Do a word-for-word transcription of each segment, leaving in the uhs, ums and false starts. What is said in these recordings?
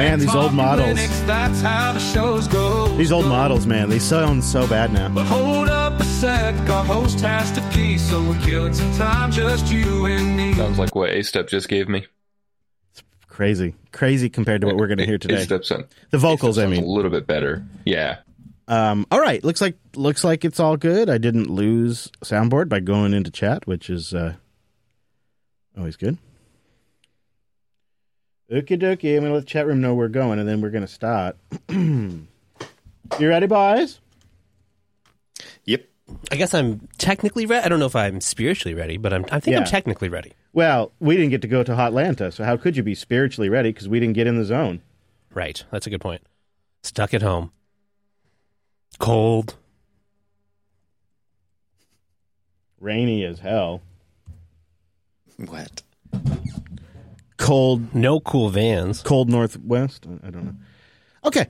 Man, these old models. That's how the shows go. These old models, man, they sound so bad now. But hold up a sec, our host has to pee, so we're killing some time, just you and me. Sounds like what A-Step just gave me. It's crazy. Crazy compared to what we're going to hear today. A-Step sound, the vocals, A-Step I mean. a little bit better. Yeah. Um, all right. Looks like looks like it's all good. I didn't lose soundboard by going into chat, which is uh, always good. Okie dokie. I'm going to let the chat room know we're going, and then we're going to start. You ready, boys? Yep. I guess I'm technically ready. I don't know if I'm spiritually ready, but I'm, I think Yeah. I'm technically ready. Well, we didn't get to go to Hotlanta, so how could you be spiritually ready? Because we didn't get in the zone. Right. That's a good point. Stuck at home. Cold. Rainy as hell. Wet. Cold. No cool vans. Cold northwest. I don't know. Okay.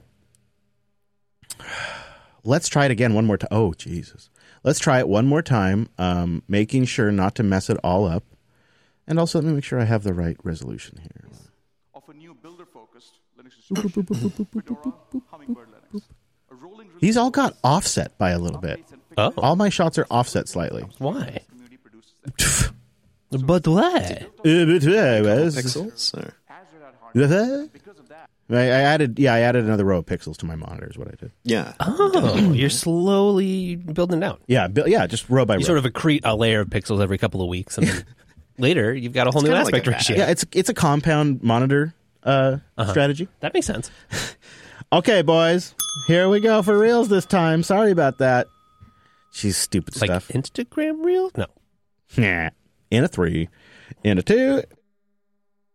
Let's try it again one more time. Oh, Jesus. Let's try it one more time, um, making sure not to mess it all up. And also, let me make sure I have the right resolution here. Of a new builder-focused Linux distribution, Fedora, Hummingbird Linux. A rolling release These all got offset by a little bit. Oh. All my shots are offset slightly. Why? community produces that. But why? Pixels? Or? Because of that, I I added, yeah, I added another row of pixels to my monitor is what I did. Yeah. Oh, you're slowly building it out. Yeah, bu- yeah, just row by row. You sort of accrete a layer of pixels every couple of weeks, and then later you've got a whole It's new kinda like aspect a ratio. Yeah, it's it's a compound monitor uh, Uh-huh. strategy. That makes sense. Okay, boys, here we go for reals this time. Sorry about that. She's stupid Like stuff. Instagram Reels? No. Nah. In a three, in a two,